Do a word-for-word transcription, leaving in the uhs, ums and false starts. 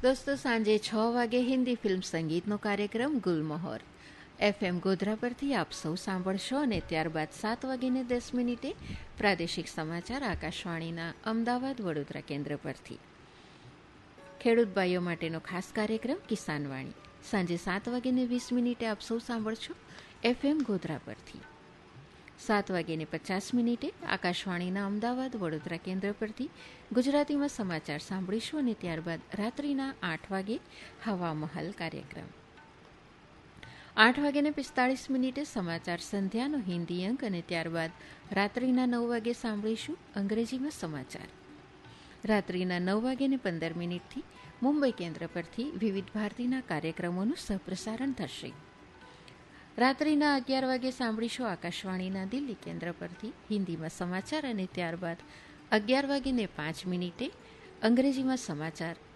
દોસ્તો, સાંજે છ વાગે હિન્દી ફિલ્મ સંગીતનો કાર્યક્રમ ગુલમહોર એફએમ ગોધરા પરથી આપ સૌ સાંભળશો અને ત્યારબાદ સાત વાગીને દસ મિનિટે પ્રાદેશિક સમાચાર આકાશવાણીના અમદાવાદ વડોદરા કેન્દ્ર પરથી. ખેડૂત ભાઈઓ માટેનો ખાસ કાર્યક્રમ કિસાનવાણી સાંજે સાત વાગીને વીસ મિનિટે આપ સૌ સાંભળશો એફએમ ગોધરા પરથી. સાત વાગ્યાને પચાસ મિનિટે આકાશવાણીના અમદાવાદ વડોદરા કેન્દ્ર પરથી ગુજરાતીમાં સમાચાર સાંભળીશું અને ત્યારબાદ રાત્રિના આઠ વાગે હવામહલ કાર્યક્રમ. આઠ વાગ્યાને પિસ્તાળીસ મિનિટે સમાચાર સંધ્યાનો હિન્દી અંક અને ત્યારબાદ રાત્રિના નવ વાગે સાંભળીશું અંગ્રેજીમાં સમાચાર. રાત્રિના નવ વાગ્યાને પંદર મિનિટથી મુંબઈ કેન્દ્ર પરથી વિવિધ ભારતીના કાર્યક્રમોનું સહપ્રસારણ થશે. રાત્રિના અગિયાર વાગે સાંભળીશું આકાશવાણીના દિલ્હી કેન્દ્ર પરથી હિન્દીમાં સમાચાર અને ત્યારબાદ અગિયાર વાગીને પાંચ મિનિટે અંગ્રેજીમાં સમાચાર